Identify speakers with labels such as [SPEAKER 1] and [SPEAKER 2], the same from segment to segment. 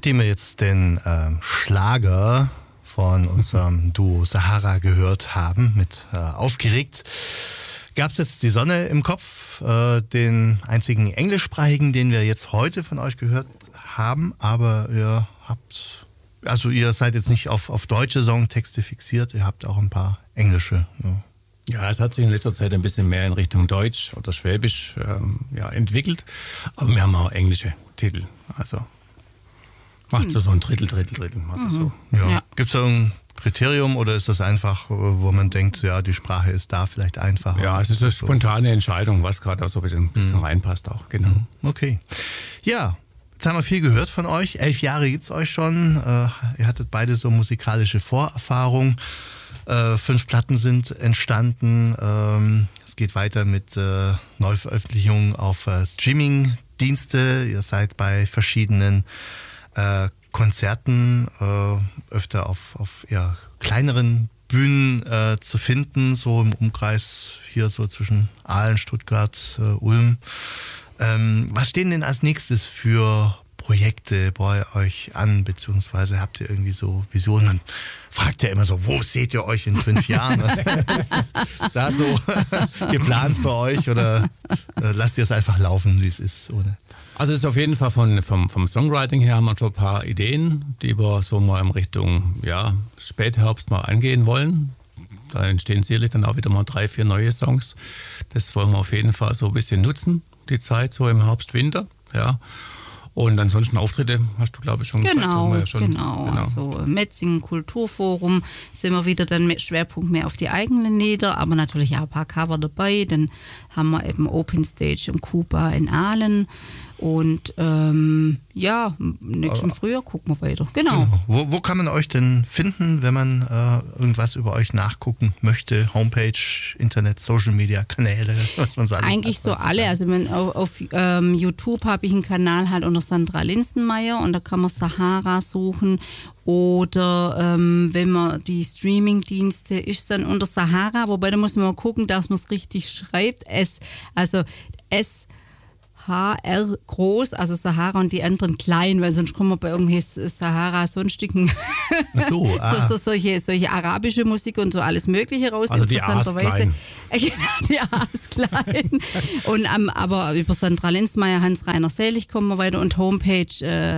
[SPEAKER 1] Nachdem wir jetzt den Schlager von unserem Duo Sahara gehört haben, mit Aufgeregt, gab es jetzt die Sonne im Kopf, den einzigen englischsprachigen, den wir jetzt heute von euch gehört haben, aber ihr seid jetzt nicht auf deutsche Songtexte fixiert, ihr habt auch ein paar englische.
[SPEAKER 2] Ja, es hat sich in letzter Zeit ein bisschen mehr in Richtung Deutsch oder Schwäbisch entwickelt, aber wir haben auch englische Titel, also macht so ein Drittel. Macht das so.
[SPEAKER 1] Ja. Gibt es da ein Kriterium oder ist das einfach, wo man denkt, ja, die Sprache ist da vielleicht einfacher?
[SPEAKER 2] Ja, es ist eine spontane Entscheidung, was gerade auch so ein bisschen reinpasst auch, genau.
[SPEAKER 1] Okay. Ja, jetzt haben wir viel gehört von euch. 11 Jahre gibt es euch schon. Ihr hattet beide so musikalische Vorerfahrung. 5 Platten sind entstanden. Es geht weiter mit Neuveröffentlichungen auf Streaming-Dienste. Ihr seid bei verschiedenen Konzerten öfter auf eher kleineren Bühnen zu finden, so im Umkreis hier so zwischen Aalen, Stuttgart, Ulm. Was stehen denn als nächstes für Projekte bei euch an, beziehungsweise habt ihr irgendwie so Visionen? Man fragt ja immer so, wo seht ihr euch in 5 Jahren? Was ist da so geplant bei euch oder lasst ihr es einfach laufen, wie es ist? Oder?
[SPEAKER 2] Also es ist auf jeden Fall vom Songwriting her haben wir schon ein paar Ideen, die wir so mal in Richtung Spätherbst mal angehen wollen. Da entstehen sicherlich dann auch wieder mal 3, 4 neue Songs. Das wollen wir auf jeden Fall so ein bisschen nutzen, die Zeit so im Herbst, Winter. Ja. Und ansonsten Auftritte, hast du glaube ich schon gesagt.
[SPEAKER 3] Genau. Also Metzingen Kulturforum sind wir wieder dann mit Schwerpunkt mehr auf die eigenen Lieder, aber natürlich auch ein paar Cover dabei. Dann haben wir eben Open Stage im Kuba in Aalen. Und nächsten Frühjahr gucken wir weiter. Genau.
[SPEAKER 1] Wo kann man euch denn finden, wenn man irgendwas über euch nachgucken möchte? Homepage, Internet, Social Media, Kanäle, was man so alles
[SPEAKER 3] eigentlich so alle. Also auf YouTube habe ich einen Kanal halt unter Sandra Linsenmeier und da kann man Sahara suchen. Oder wenn man die Streaming-Dienste ist dann unter Sahara, wobei da muss man mal gucken, dass man es richtig schreibt. HR groß, also Sahara und die anderen klein, weil sonst kommen wir bei irgendwelchen Sahara-sonstigen solche arabische Musik und so alles Mögliche raus.
[SPEAKER 2] Also die A ist klein.
[SPEAKER 3] Genau, die A ist klein. Und, aber über Sandra Linsenmeier, Hans-Rainer Selig kommen wir weiter und Homepage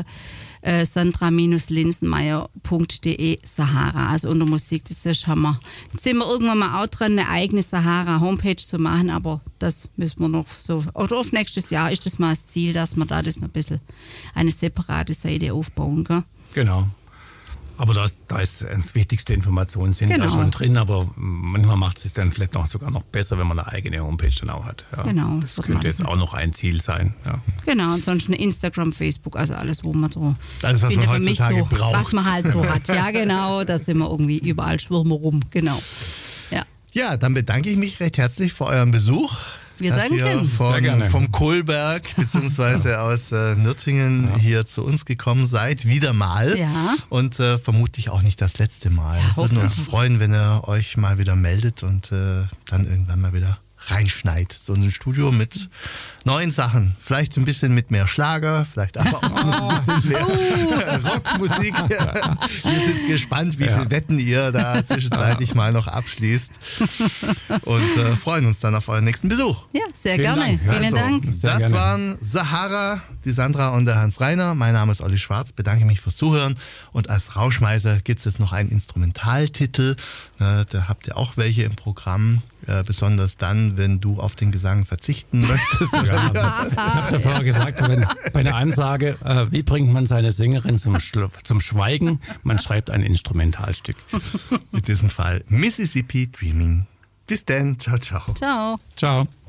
[SPEAKER 3] sandra-linsenmeier.de Sahara, also unter Musik, das ist Hammer. Jetzt sind wir irgendwann mal auch dran, eine eigene Sahara-Homepage zu machen, aber das müssen wir noch so, oder auf nächstes Jahr ist das mal das Ziel, dass wir da das noch ein bisschen eine separate Seite aufbauen. Gell?
[SPEAKER 2] Genau. Aber da ist das wichtigste Informationen sind da schon drin, aber manchmal macht es dann vielleicht sogar noch besser, wenn man eine eigene Homepage dann auch hat. Ja.
[SPEAKER 3] Genau.
[SPEAKER 2] Das könnte jetzt auch noch ein Ziel sein. Ja.
[SPEAKER 3] Genau, ansonsten Instagram, Facebook, also alles, wo man so...
[SPEAKER 1] Alles, was man heutzutage braucht.
[SPEAKER 3] Was man halt so hat, ja genau, da sind wir irgendwie überall, schwirren wir rum, genau.
[SPEAKER 1] Ja, dann bedanke ich mich recht herzlich für euren Besuch.
[SPEAKER 3] Wir danken.
[SPEAKER 1] Vom Kohlberg bzw. aus Nürtingen hier zu uns gekommen seid, wieder mal.
[SPEAKER 3] Ja.
[SPEAKER 1] Und vermutlich auch nicht das letzte Mal. Wir würden uns freuen, wenn ihr euch mal wieder meldet und dann irgendwann mal wieder reinschneit. So ein Studio mit neuen Sachen. Vielleicht ein bisschen mit mehr Schlager, vielleicht aber auch ein bisschen mehr Rockmusik. Wir sind gespannt, wie viel Wetten ihr da zwischenzeitlich mal noch abschließt. Und freuen uns dann auf euren nächsten Besuch.
[SPEAKER 3] Ja, sehr gerne. Vielen Dank.
[SPEAKER 1] Das waren Sahara, die Sandra und der Hans-Rainer. Mein Name ist Olli Schwarz. Bedanke mich fürs Zuhören. Und als Rauschmeißer gibt es jetzt noch einen Instrumentaltitel. Da habt ihr auch welche im Programm. Besonders dann, wenn du auf den Gesang verzichten möchtest.
[SPEAKER 2] Ich habe es ja vorher gesagt, bei einer Ansage, wie bringt man seine Sängerin zum Schweigen? Man schreibt ein Instrumentalstück.
[SPEAKER 1] In diesem Fall Mississippi Dreaming. Bis dann. Ciao, ciao.
[SPEAKER 3] Ciao.
[SPEAKER 2] Ciao.